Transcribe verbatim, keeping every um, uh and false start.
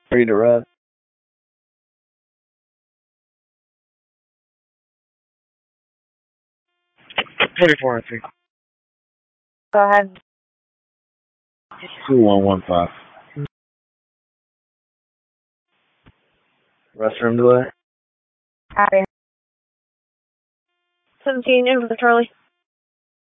Ready to run. Twenty-four and three. Go ahead. Two one one five. Restroom delay. Copy. seventeen in for the Charlie.